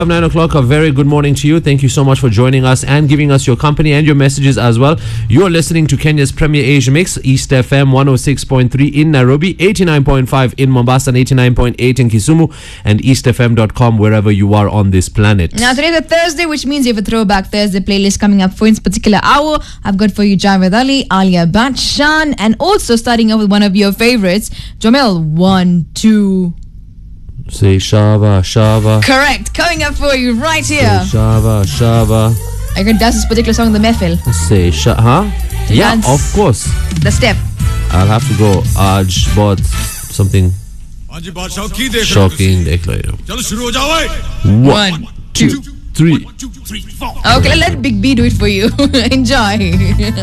9 o'clock, a very good morning to you. Thank you so much for joining us and giving us your company and your messages as well. You're listening to Kenya's Premier Asia Mix, East FM 106.3 in Nairobi, 89.5 in Mombasa, and 89.8 in Kisumu, and eastfm.com wherever you are on this planet. Now today's a Thursday, which means you have a Throwback Thursday playlist coming up for this particular hour. I've got for you Javed Ali, Alia Bhatt, Shan, and also starting off with one of your favorites, Jamil. 1, 2. Say Shava, Shava. Correct. Coming up for you right here. Say Shava, Shava. Are you going to dance this particular song, the Mehfil? Say Huh? Yeah, dance. of course. The step. I'll have to go. Aj bought something shocking. 1, 2, 3. Okay, let Big B do it for you. Enjoy.